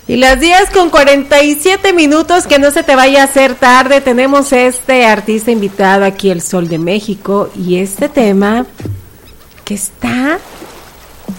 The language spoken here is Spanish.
Y las 10:47, que no se te vaya a hacer tarde. Tenemos este artista invitado aquí, El Sol de México, y este tema que está